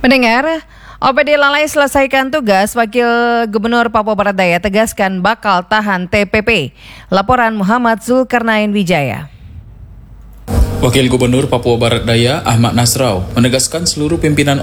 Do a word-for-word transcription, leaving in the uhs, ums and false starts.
Pendengar, O P D lalai selesaikan tugas, Wakil Gubernur Papua Barat Daya tegaskan bakal tahan T P P. Laporan Muhammad Zulkarnain Wijaya. Wakil Gubernur Papua Barat Daya Ahmad Nasrau menegaskan seluruh pimpinan